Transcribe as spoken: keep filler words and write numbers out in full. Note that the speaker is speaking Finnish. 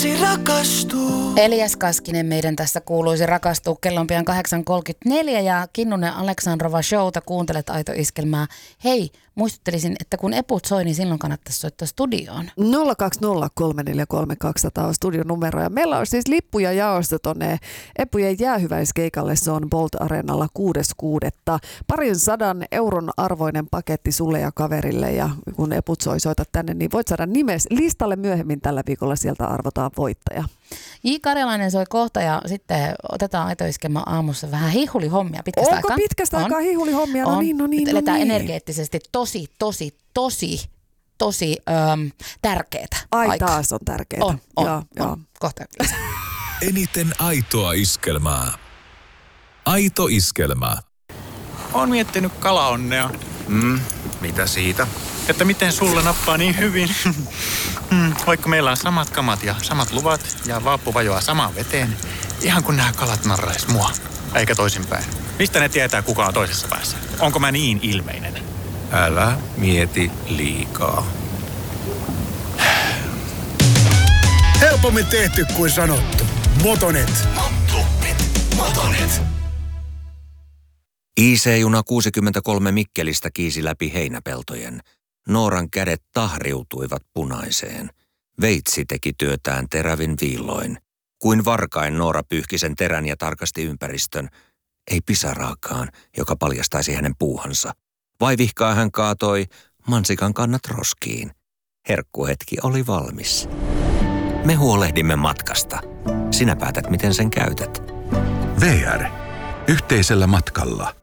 kuuluisi rakastua. Elias Kaskinen meidän tässä kuuluisi rakastua. Kello on pian kahdeksan kolmekymmentäneljä ja Kinnunen Aleksandrova showta. Kuuntelet Aito Iskelmää. Hei, muistuttelisin, että kun eput soi, niin silloin kannattaisi soittaa studioon. nolla kaksi nolla kolme neljä kolme kaksi nolla nolla on studion numero. Ja meillä on siis lippuja jaosta tonne Epujen jäähyväiskeikalle. Se on Bolt Areenalla kuudes kuudetta. Parin sadan euron arvoinen paketti sulle ja kaverille. Ja kun eput soi, soita tänne, niin voit saada nimes listalle myöhemmin tällä viikolla. Sieltä arvotaan voittaja. J. Karjalainen soi kohta ja sitten otetaan Aito Iskelmän aamussa vähän hihulihommia pitkästä Onko aikaa. pitkästä on. aikaa hihulihommia? No on. niin, no niin, no Eletään niin. energeettisesti tosi, tosi, tosi, tosi äm, tärkeetä Ai aikaa. taas on tärkeää. On, on, Joo, on. joo. Kohta lisää. Eniten aitoa iskelmää. Aito Iskelmä. Oon miettinyt kalaonnea. Mm, mitä siitä? Että miten sulle nappaa niin hyvin. mm, vaikka meillä on samat kamat ja samat luvat ja vaappu vajoaa samaan veteen. Ihan kun nämä kalat narrais mua. Eikä toisinpäin. Mistä ne tietää, kuka on toisessa päässä? Onko mä niin ilmeinen? Älä mieti liikaa. Helpommin tehty kuin sanottu. Motonet. Motonet. Motonet. I C-juna kuusikymmentäkolme Mikkelistä kiisi läpi heinäpeltojen. Nooran kädet tahriutuivat punaiseen. Veitsi teki työtään terävin viilloin. Kuin varkain Noora pyyhki sen terän ja tarkasti ympäristön. Ei pisaraakaan, joka paljastaisi hänen puuhansa. Vaivihkaa hän kaatoi mansikan kannat roskiin. Herkkuhetki oli valmis. Me huolehdimme matkasta. Sinä päätät, miten sen käytät. V R. Yhteisellä matkalla.